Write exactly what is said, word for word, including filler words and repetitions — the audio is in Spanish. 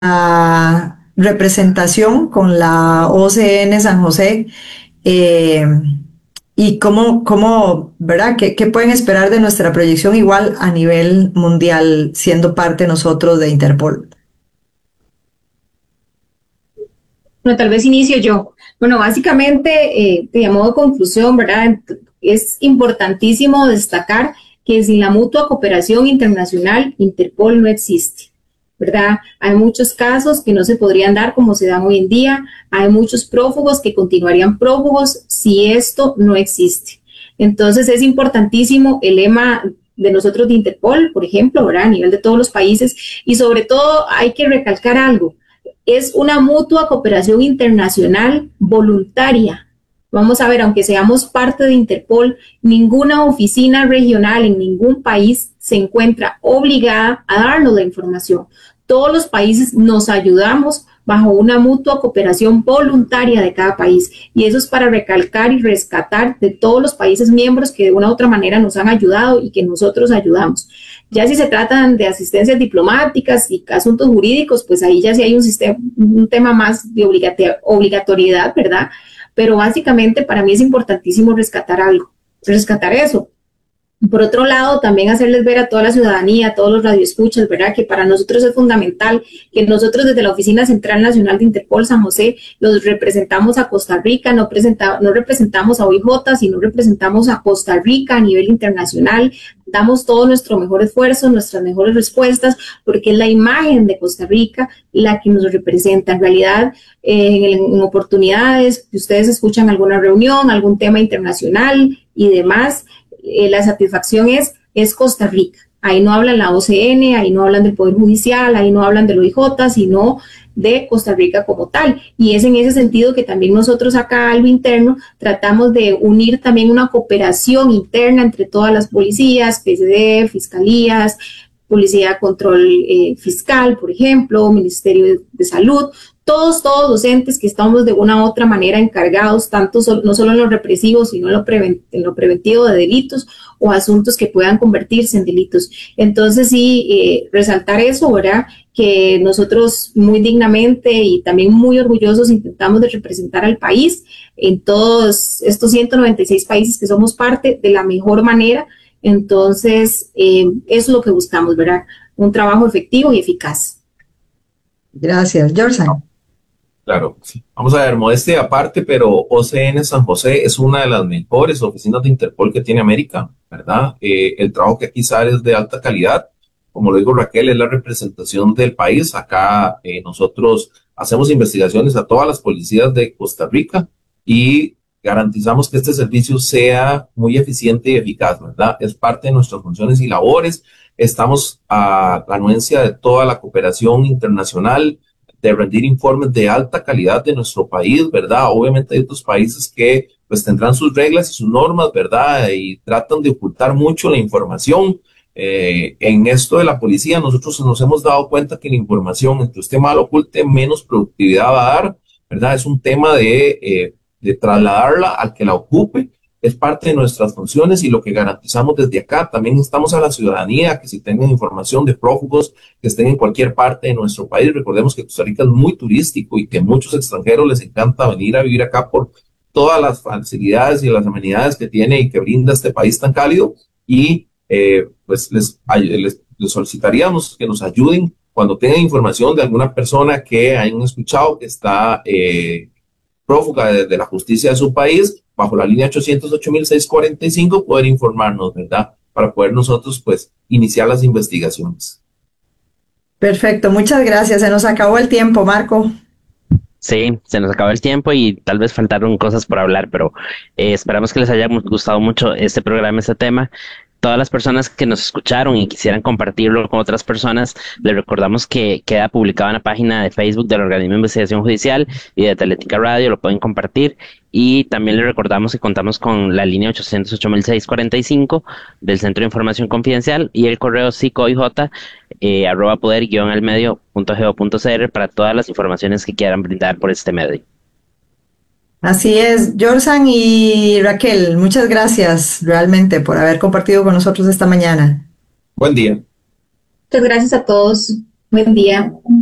la representación con la O C N San José, eh, y cómo, cómo, ¿verdad? ¿Qué, qué pueden esperar de nuestra proyección igual a nivel mundial siendo parte nosotros de Interpol? Bueno, tal vez inicio yo. Bueno, básicamente, eh, de modo de conclusión, ¿verdad? Es importantísimo destacar que sin la mutua cooperación internacional, Interpol no existe, ¿verdad? Hay muchos casos que no se podrían dar como se dan hoy en día, hay muchos prófugos que continuarían prófugos si esto no existe. Entonces es importantísimo el lema de nosotros de Interpol, por ejemplo, ¿verdad? A nivel de todos los países, y sobre todo hay que recalcar algo, es una mutua cooperación internacional voluntaria. Vamos a ver, aunque seamos parte de Interpol, ninguna oficina regional en ningún país se encuentra obligada a darnos la información. Todos los países nos ayudamos bajo una mutua cooperación voluntaria de cada país. Y eso es para recalcar y rescatar de todos los países miembros que de una u otra manera nos han ayudado y que nosotros ayudamos. Ya si se tratan de asistencias diplomáticas y asuntos jurídicos, pues ahí ya sí hay un, sistema, un tema más de obligatoriedad, ¿verdad? Pero básicamente para mí es importantísimo rescatar algo, rescatar eso. Por otro lado, también hacerles ver a toda la ciudadanía, a todos los radioescuchas, ¿verdad? Que para nosotros es fundamental que nosotros desde la Oficina Central Nacional de Interpol San José los representamos a Costa Rica, no, presenta, no representamos a O I J, sino representamos a Costa Rica a nivel internacional. Damos todo nuestro mejor esfuerzo, nuestras mejores respuestas, porque es la imagen de Costa Rica la que nos representa. En realidad, eh, en, en oportunidades que ustedes escuchan alguna reunión, algún tema internacional y demás, Eh, la satisfacción es, es Costa Rica. Ahí no hablan la O C N, ahí no hablan del Poder Judicial, ahí no hablan del O I J, sino de Costa Rica como tal. Y es en ese sentido que también nosotros acá a lo interno tratamos de unir también una cooperación interna entre todas las policías, P S D, fiscalías, Policía de Control eh, Fiscal, por ejemplo, Ministerio de, de Salud, todos, todos docentes que estamos de una u otra manera encargados, tanto so, no solo en lo represivo, sino en lo, preven, en lo preventivo de delitos o asuntos que puedan convertirse en delitos. Entonces, sí, eh, resaltar eso, ¿verdad? Que nosotros muy dignamente y también muy orgullosos intentamos de representar al país en todos estos ciento noventa y seis países que somos parte de la mejor manera. Entonces, eh, eso es lo que buscamos, ¿verdad? Un trabajo efectivo y eficaz. Gracias, Jorsan. Claro, sí. Vamos a ver, modestia aparte, pero O C N San José es una de las mejores oficinas de Interpol que tiene América, ¿verdad? Eh, el trabajo que aquí sale es de alta calidad. Como lo dijo Raquel, es la representación del país. Acá eh, nosotros hacemos investigaciones a todas las policías de Costa Rica y garantizamos que este servicio sea muy eficiente y eficaz, ¿verdad? Es parte de nuestras funciones y labores. Estamos a la anuencia de toda la cooperación internacional, de rendir informes de alta calidad de nuestro país, ¿verdad? Obviamente hay otros países que pues tendrán sus reglas y sus normas, ¿verdad? Y tratan de ocultar mucho la información. Eh, en esto de la policía, nosotros nos hemos dado cuenta que la información, entre usted más lo oculte, menos productividad va a dar, ¿verdad? Es un tema de, eh, de trasladarla al que la ocupe. Es parte de nuestras funciones y lo que garantizamos desde acá. También instamos a la ciudadanía que si tengan información de prófugos que estén en cualquier parte de nuestro país, recordemos que Costa Rica es muy turístico y que a muchos extranjeros les encanta venir a vivir acá por todas las facilidades y las amenidades que tiene y que brinda este país tan cálido. Y eh, pues les, les, les solicitaríamos que nos ayuden cuando tengan información de alguna persona que hayan escuchado que está eh, prófuga de, de la justicia de su país, bajo la línea ochocientos ocho mil seiscientos cuarenta y cinco, poder informarnos, ¿verdad? Para poder nosotros, pues, iniciar las investigaciones. Perfecto, muchas gracias. Se nos acabó el tiempo, Marco. Sí, se nos acabó el tiempo y tal vez faltaron cosas por hablar, pero eh, esperamos que les haya mu- gustado mucho este programa, este tema. Todas las personas que nos escucharon y quisieran compartirlo con otras personas, les recordamos que queda publicado en la página de Facebook del Organismo de Investigación Judicial y de Atlética Radio, lo pueden compartir. Y también les recordamos que contamos con la línea ochocientos ocho mil seiscientos cuarenta y cinco del Centro de Información Confidencial y el correo psicoij eh, arroba poder guión al medio punto go punto cr para todas las informaciones que quieran brindar por este medio. Así es, Jorsan y Raquel, muchas gracias realmente por haber compartido con nosotros esta mañana. Buen día. Muchas gracias a todos. Buen día.